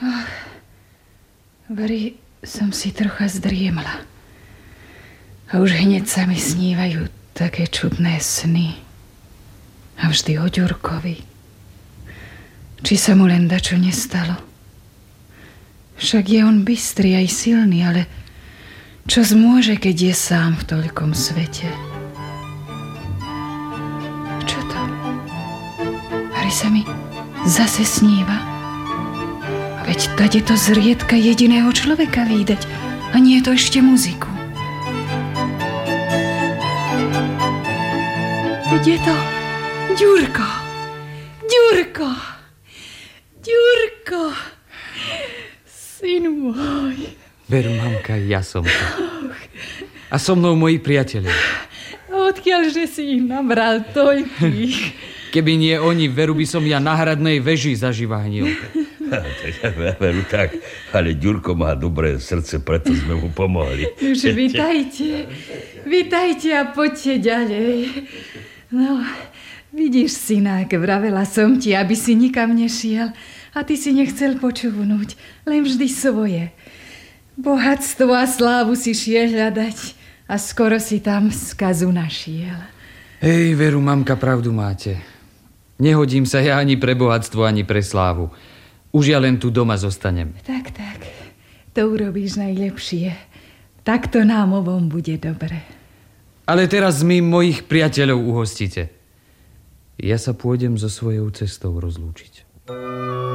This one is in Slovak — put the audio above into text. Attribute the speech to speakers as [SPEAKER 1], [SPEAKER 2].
[SPEAKER 1] Veri, som si trocha zdriemla. A už hneď sa mi snívajú také čudné sny. A vždy o Ďurkovi. Či sa mu len dačo nestalo. Však je on bystrý aj silný, ale čo zmôže, keď je sám v toľkom svete? Čo to? Veri sa mi zase sníva. Veď tady to zriedka jediného človeka vídať. A nie je to ešte muziku. Veď je to Ďurko. Ďurko. Ďurko. Syn môj.
[SPEAKER 2] Veru, mamka, ja som to. A so mnou moji priatelia.
[SPEAKER 1] Odkiaľže si ich nabral toľkých?
[SPEAKER 2] Keby nie oni, Veru, by som ja na hradnej veži zaživa hnil.
[SPEAKER 3] Veru tak, ale Ďurko má dobré srdce, preto sme mu pomohli.
[SPEAKER 1] Už vitajte. Vitajte a poďte ďalej. No, vidíš, synák, vravela som ti, aby si nikam nešiel. A ty si nechcel počúvnuť, len vždy svoje. Bohatstvo a slávu si šiel hľadať a skoro si tam skazu našiel.
[SPEAKER 2] Hej, Veru, mamka, pravdu máte. Nehodím sa ja ani pre bohatstvo, ani pre slávu. Už ja len tu doma zostanem.
[SPEAKER 1] Tak, to urobíš najlepšie. Takto nám obom bude dobre.
[SPEAKER 2] Ale teraz mi mojich priateľov uhostíte. Ja sa pôjdem so svojou cestou rozlúčiť.